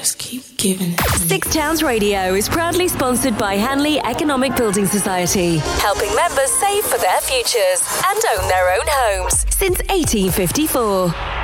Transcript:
Just keep giving it. Six Towns Radio is proudly sponsored by Hanley Economic Building Society, helping members save for their futures and own their own homes since 1854.